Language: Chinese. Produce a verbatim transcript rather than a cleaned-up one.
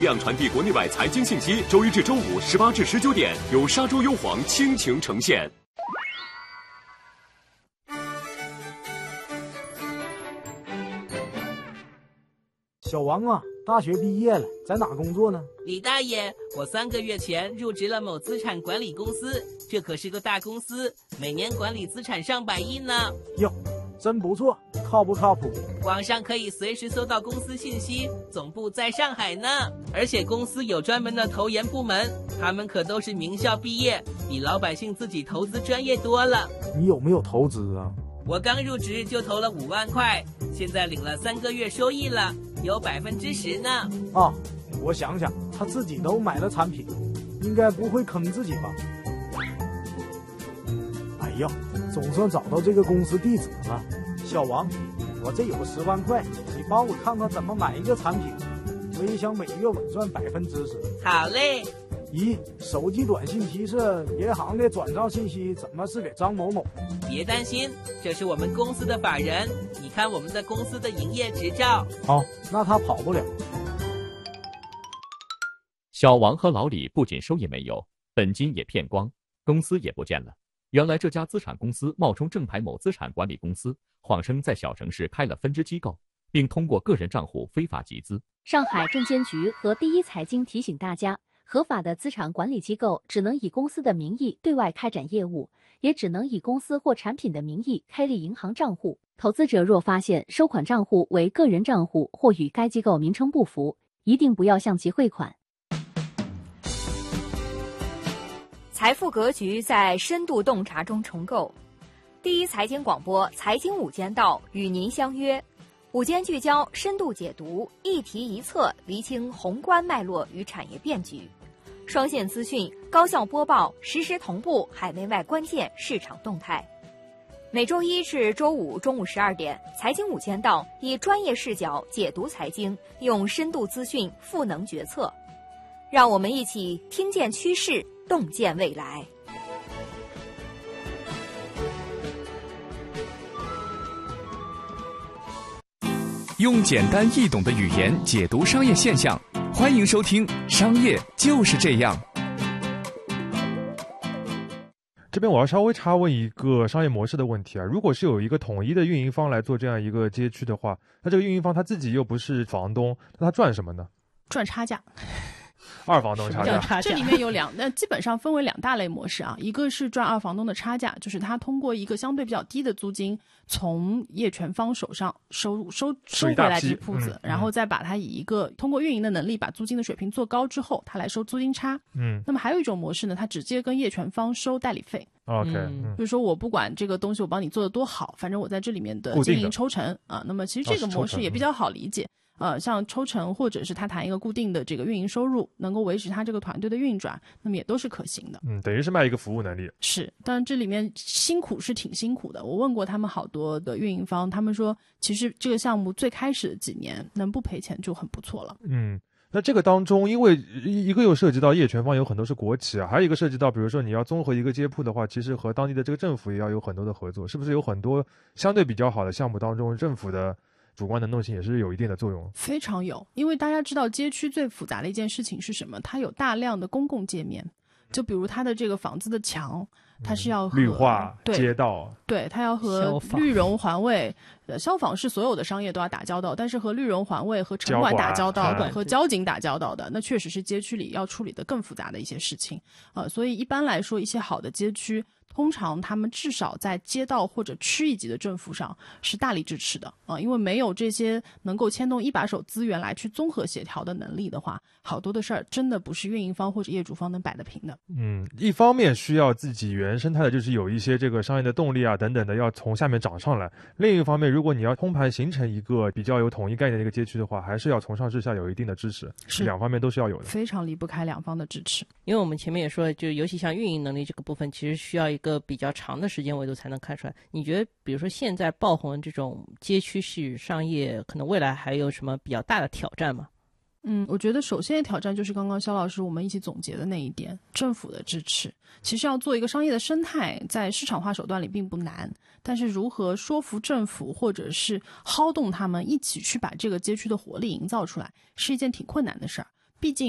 量传递国内外财经信息，周一至周五十八至十九点，由沙洲优皇倾情呈现。 小王啊，大学毕业了，在哪工作呢？ 李大爷，我三个月前入职了某资产管理公司，这可是个大公司，每年管理资产上百亿呢。 哟，真不错，靠不靠谱？ 网上可以随时搜到公司信息，总部在上海呢。而且公司有专门的投研部门，他们可都是名校毕业，比老百姓自己投资专业多了。 你有没有投资啊？ 我刚入职就投了五万块，现在领了三个月收益了，有百分之十呢。 啊，我想想，他自己都买了产品，应该不会坑自己吧？哎呀，总算找到这个公司地址了。小王，我这有十万块，你帮我看看怎么买一个产品，我也想每月稳赚百分之十。 好嘞。 咦，手机短信提示银行的转账信息怎么是给张某某？ 别担心，这是我们公司的法人，你看我们的公司的营业执照。 好，那他跑不了。 小王和老李不仅收益没有，本金也骗光，公司也不见了。原来这家资产公司冒充正牌某资产管理公司，谎称在小城市开了分支机构，并通过个人账户非法集资。 上海证监局和第一财经提醒大家，合法的资产管理机构只能以公司的名义对外开展业务，也只能以公司或产品的名义开立银行账户。投资者若发现收款账户为个人账户或与该机构名称不符，一定不要向其汇款。 财富格局在深度洞察中重构。第一财经广播财经午间道与您相约，午间聚焦，深度解读，一题一策，厘清宏观脉络与产业变局。双线资讯，高效播报，实时同步海内外关键市场动态。每周一至周五中午十二点，财经午间道以专业视角解读财经，用深度资讯赋能决策。让我们一起听见趋势，洞见未来。 用简单易懂的语言解读商业现象，欢迎收听《商业就是这样》。 这边我要稍微插问一个商业模式的问题啊，如果是有一个统一的运营方来做这样一个街区的话，那这个运营方他自己又不是房东，那他赚什么呢？ 赚差价。 二房东差价， 这里面有两，那基本上分为两大类模式啊。一个是赚二房东的差价，就是他通过一个相对比较低的租金，从业权方手上收收收回来这铺子，嗯、然后再把它以一个通过运营的能力把租金的水平做高之后，他来收租金差。嗯，那么还有一种模式呢，他直接跟业权方收代理费。 OK， 嗯，就是说我不管这个东西我帮你做的多好，反正我在这里面的经营抽成啊。那么其实这个模式也比较好理解。呃，像抽成或者是他谈一个固定的这个运营收入，能够维持他这个团队的运转，那么也都是可行的。 嗯，等于是卖一个服务能力。 是，但这里面辛苦是挺辛苦的。我问过他们好多的运营方，他们说其实这个项目最开始的几年能不赔钱就很不错了。 嗯，那这个当中，因为一个又涉及到业权方有很多是国企啊，还有一个涉及到比如说你要综合一个街铺的话，其实和当地的这个政府也要有很多的合作，是不是有很多相对比较好的项目当中，政府的主观能动性也是有一定的作用？ 非常有，因为大家知道街区最复杂的一件事情是什么？它有大量的公共界面，就比如它的这个房子的墙，它是要和、 嗯、绿化街道， 对，它要和绿融环卫，呃，消防是所有的商业都要打交道，但是和绿融环卫和城管打交道的，和交警打交道的，那确实是街区里要处理的更复杂的一些事情，呃，所以一般来说，一些好的街区，通常他们至少在街道或者区一级的政府上是大力支持的啊、呃，因为没有这些能够牵动一把手资源来去综合协调的能力的话，好多的事儿真的不是运营方或者业主方能摆得平的。 嗯，一方面需要自己原生态的就是有一些这个商业的动力啊等等的要从下面涨上来，另一方面如果你要通盘形成一个比较有统一概念的一个街区的话，还是要从上至下有一定的支持，是两方面都是要有的， 非常离不开两方的支持。 因为我们前面也说了，就尤其像运营能力这个部分，其实需要一个比较长的时间维度才能看出来。你觉得比如说现在爆红的这种街区式商业，可能未来还有什么比较大的挑战吗？ 嗯，我觉得首先的挑战就是刚刚肖老师我们一起总结的那一点，政府的支持。其实要做一个商业的生态，在市场化手段里并不难，但是如何说服政府或者是薅动他们一起去把这个街区的活力营造出来，是一件挺困难的事儿。 毕竟